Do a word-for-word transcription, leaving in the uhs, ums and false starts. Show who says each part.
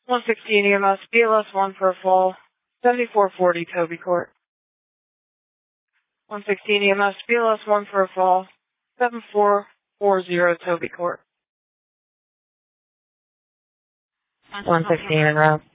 Speaker 1: one sixteen E M S, B L S one for a fall, seventy-four forty Toby Court. one sixteen E M S, B L S one for a fall, seven four four zero Toby Court.
Speaker 2: one sixteen en route.